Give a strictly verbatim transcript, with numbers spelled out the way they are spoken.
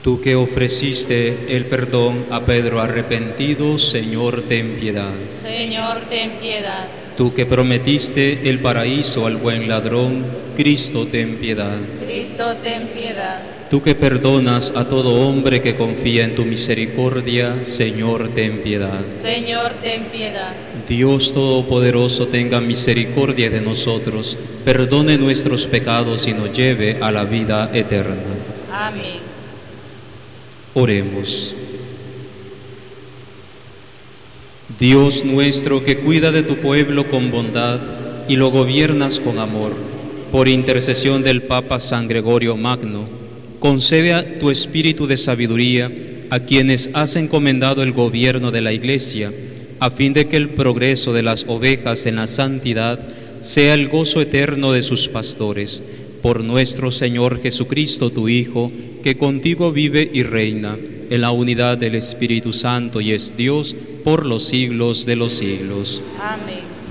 Tú que ofreciste el perdón a Pedro arrepentido, Señor, ten piedad. Señor, ten piedad. Tú que prometiste el paraíso al buen ladrón, Cristo, ten piedad. Cristo, ten piedad. Tú que perdonas a todo hombre que confía en tu misericordia, Señor, ten piedad. Señor, ten piedad. Dios Todopoderoso, tenga misericordia de nosotros, perdone nuestros pecados y nos lleve a la vida eterna. Amén. Oremos. Dios nuestro, que cuida de tu pueblo con bondad y lo gobiernas con amor, por intercesión del Papa San Gregorio Magno, concede a tu espíritu de sabiduría a quienes has encomendado el gobierno de la Iglesia, a fin de que el progreso de las ovejas en la santidad sea el gozo eterno de sus pastores. Por nuestro Señor Jesucristo, tu Hijo, que contigo vive y reina en la unidad del Espíritu Santo y es Dios por los siglos de los siglos. Amén.